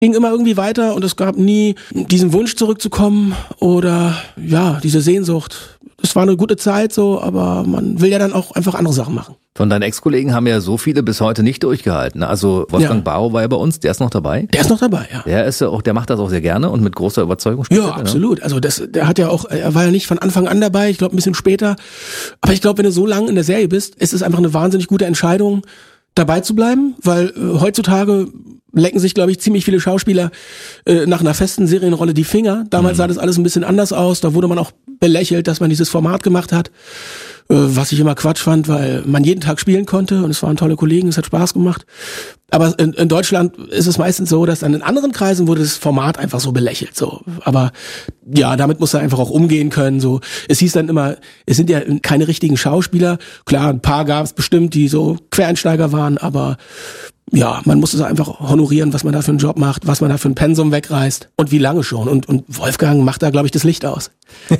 ging immer irgendwie weiter und es gab nie diesen Wunsch zurückzukommen oder ja, diese Sehnsucht. Es war eine gute Zeit so, aber man will ja dann auch einfach andere Sachen machen. Von deinen Ex-Kollegen haben ja so viele bis heute nicht durchgehalten. Also Wolfgang Barrow war ja bei uns, der ist noch dabei. Der ist noch dabei, ja. Der macht das auch sehr gerne und mit großer Überzeugung. Ja, absolut. Also der hat ja auch, er war ja nicht von Anfang an dabei, ich glaube ein bisschen später. Aber ich glaube, wenn du so lange in der Serie bist, ist es einfach eine wahnsinnig gute Entscheidung, dabei zu bleiben, weil heutzutage lecken sich, glaube ich, ziemlich viele Schauspieler nach einer festen Serienrolle die Finger. Damals sah das alles ein bisschen anders aus. Da wurde man auch belächelt, dass man dieses Format gemacht hat, was ich immer Quatsch fand, weil man jeden Tag spielen konnte und es waren tolle Kollegen, es hat Spaß gemacht. Aber in Deutschland ist es meistens so, dass dann in anderen Kreisen wurde das Format einfach so belächelt. So, aber ja, damit muss er einfach auch umgehen können. So, es hieß dann immer, es sind ja keine richtigen Schauspieler. Klar, ein paar gab es bestimmt, die so Quereinsteiger waren, aber ja, man muss es einfach honorieren, was man da für einen Job macht, was man da für ein Pensum wegreißt und wie lange schon. Und Wolfgang macht da, glaube ich, das Licht aus.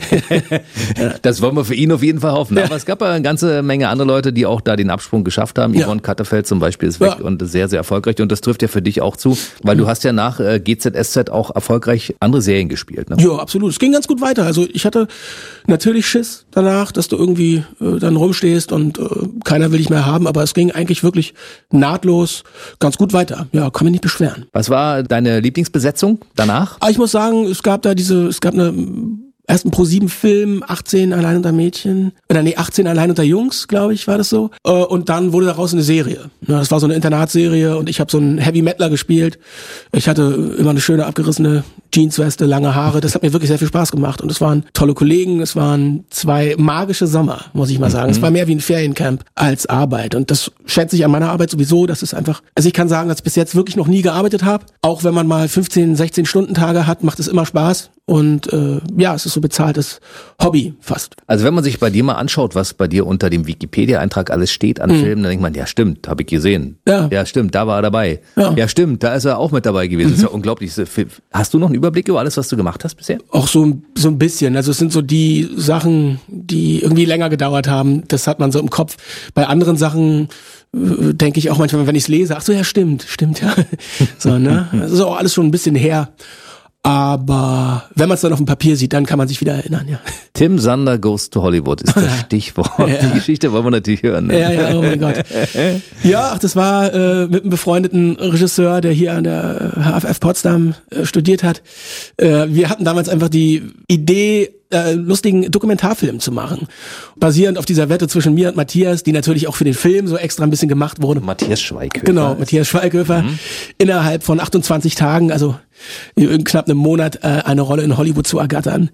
Das wollen wir für ihn auf jeden Fall hoffen. Aber es gab ja eine ganze Menge andere Leute, die auch da den Absprung geschafft haben. Yvonne Katterfeld zum Beispiel ist weg und sehr, sehr erfolgreich. Und das trifft ja für dich auch zu, weil du hast ja nach GZSZ auch erfolgreich andere Serien gespielt. Ne? Ja, absolut. Es ging ganz gut weiter. Also ich hatte natürlich Schiss danach, dass du irgendwie dann rumstehst und keiner will dich mehr haben. Aber es ging eigentlich wirklich nahtlos ganz gut weiter. Ja, kann mich nicht beschweren. Was war deine Lieblingsbesetzung danach? Ich muss sagen, es gab eine ersten Pro7-Film, 18 allein unter Mädchen, 18 allein unter Jungs, glaube ich, war das so. Und dann wurde daraus eine Serie. Das war so eine Internatsserie und ich habe so einen Heavy Metaler gespielt. Ich hatte immer eine schöne abgerissene Jeansweste, lange Haare. Das hat mir wirklich sehr viel Spaß gemacht und es waren tolle Kollegen. Es waren 2 magische Sommer, muss ich mal sagen. Es war mehr wie ein Feriencamp als Arbeit und das schätze ich an meiner Arbeit sowieso. Das ist einfach, also ich kann sagen, dass ich bis jetzt wirklich noch nie gearbeitet habe. Auch wenn man mal 15, 16 Stunden Tage hat, macht es immer Spaß. Und ja, es ist so bezahltes Hobby fast. Also wenn man sich bei dir mal anschaut, was bei dir unter dem Wikipedia-Eintrag alles steht an Filmen, dann denkt man, ja stimmt, habe ich gesehen. Ja, stimmt, da war er dabei. Ja, stimmt, da ist er auch mit dabei gewesen. Das ist ja unglaublich. Hast du noch einen Überblick über alles, was du gemacht hast bisher? Auch so ein bisschen. Also es sind so die Sachen, die irgendwie länger gedauert haben. Das hat man so im Kopf. Bei anderen Sachen denke ich auch manchmal, wenn ich es lese, ach so, ja, stimmt, ja. So, ne? Das ist auch alles schon ein bisschen her. Aber wenn man es dann auf dem Papier sieht, dann kann man sich wieder erinnern, ja. Tim Sander Goes to Hollywood ist das Stichwort. Ja. Die Geschichte wollen wir natürlich hören. Ne? Ja, oh mein Gott. Ja, das war mit einem befreundeten Regisseur, der hier an der HFF Potsdam studiert hat. Wir hatten damals einfach die Idee, lustigen Dokumentarfilm zu machen. Basierend auf dieser Wette zwischen mir und Matthias, die natürlich auch für den Film so extra ein bisschen gemacht wurde. Matthias Schweighöfer. Genau, Matthias Schweighöfer. Innerhalb von 28 Tagen, also in knapp einem Monat, eine Rolle in Hollywood zu ergattern.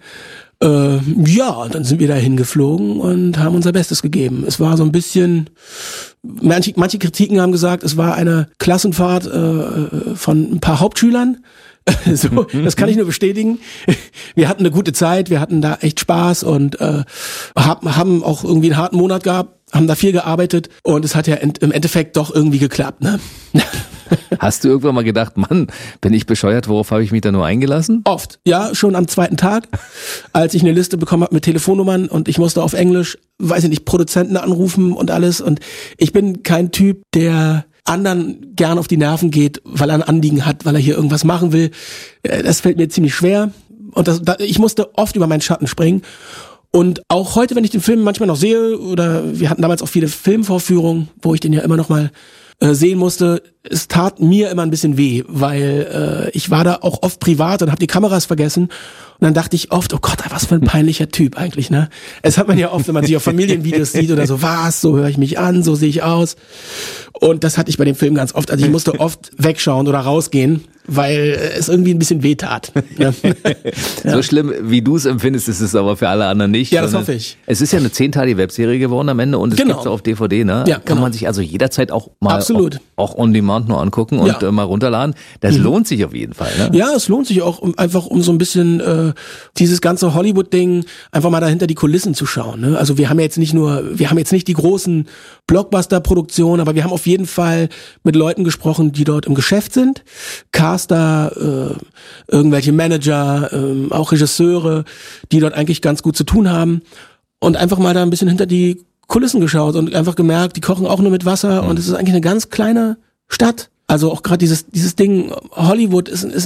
Ja, dann sind wir da hingeflogen und haben unser Bestes gegeben. Es war so ein bisschen, manche Kritiken haben gesagt, es war eine Klassenfahrt von ein paar Hauptschülern. So, das kann ich nur bestätigen. Wir hatten eine gute Zeit, wir hatten da echt Spaß und haben auch irgendwie einen harten Monat gehabt, haben da viel gearbeitet und es hat ja im Endeffekt doch irgendwie geklappt, ne? Hast du irgendwann mal gedacht, Mann, bin ich bescheuert, worauf habe ich mich da nur eingelassen? Oft, ja, schon am 2. Tag, als ich eine Liste bekommen habe mit Telefonnummern und ich musste auf Englisch, weiß ich nicht, Produzenten anrufen und alles und ich bin kein Typ, der anderen gern auf die Nerven geht, weil er ein Anliegen hat, weil er hier irgendwas machen will. Das fällt mir ziemlich schwer und ich musste oft über meinen Schatten springen. Und auch heute, wenn ich den Film manchmal noch sehe, oder wir hatten damals auch viele Filmvorführungen, wo ich den ja immer noch mal sehen musste, es tat mir immer ein bisschen weh, weil ich war da auch oft privat und habe die Kameras vergessen und dann dachte ich oft, oh Gott, was für ein peinlicher Typ eigentlich, ne? Es hat man ja oft, wenn man sich auf Familienvideos sieht oder so, so höre ich mich an, so sehe ich aus. Und das hatte ich bei dem Film ganz oft, also ich musste oft wegschauen oder rausgehen, weil es irgendwie ein bisschen weh tat. Ne? Ja. So schlimm, wie du es empfindest, ist es aber für alle anderen nicht. Ja, das hoffe ich. Es ist ja eine 10-teilige Webserie geworden am Ende und es gibt's auch auf DVD, ne? Ja, kann man sich also jederzeit auch mal Absolut. Auch on demand nur angucken und mal runterladen. Das lohnt sich auf jeden Fall, ne? Ja, es lohnt sich auch einfach um so ein bisschen dieses ganze Hollywood-Ding einfach mal dahinter die Kulissen zu schauen, ne? Also wir haben jetzt nicht die großen Blockbuster-Produktionen, aber wir haben auf jeden Fall mit Leuten gesprochen, die dort im Geschäft sind. Caster, irgendwelche Manager, auch Regisseure, die dort eigentlich ganz gut zu tun haben und einfach mal da ein bisschen hinter die Kulissen geschaut und einfach gemerkt, die kochen auch nur mit Wasser und es ist eigentlich eine ganz kleine Stadt Also auch gerade dieses Ding, Hollywood ist